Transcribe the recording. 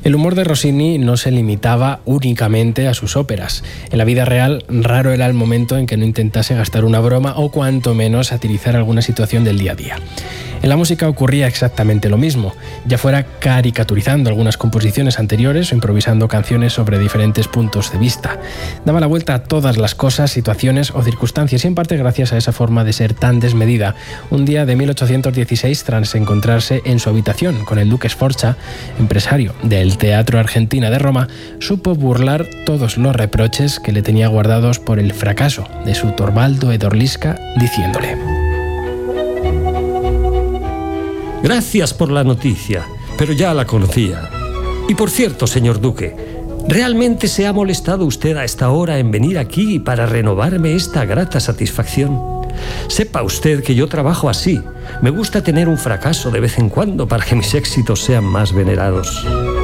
El humor de Rossini no se limitaba únicamente a sus óperas. En la vida real, raro era el momento en que no intentase gastar una broma o cuanto menos satirizar alguna situación del día a día. En la música ocurría exactamente lo mismo, ya fuera caricaturizando algunas composiciones anteriores o improvisando canciones sobre diferentes puntos de vista. Daba la vuelta a todas las cosas, situaciones o circunstancias y en parte gracias a esa forma de ser tan desmedida. Un día de 1816, tras encontrarse en su habitación con el duque Sforza, empresario del Teatro Argentina de Roma, supo burlar todos los reproches que le tenía guardados por el fracaso de su Torvaldo ed Orlisca, diciéndole: Gracias por la noticia, pero ya la conocía. Y por cierto, señor duque, ¿realmente se ha molestado usted a esta hora en venir aquí para renovarme esta grata satisfacción? Sepa usted que yo trabajo así. Me gusta tener un fracaso de vez en cuando para que mis éxitos sean más venerados.